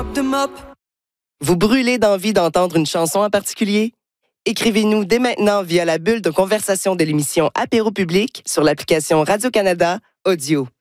de mop. Vous brûlez d'envie d'entendre une chanson en particulier? Écrivez-nous dès maintenant via la bulle de conversation de l'émission Apéro Public sur l'application Radio-Canada Audio.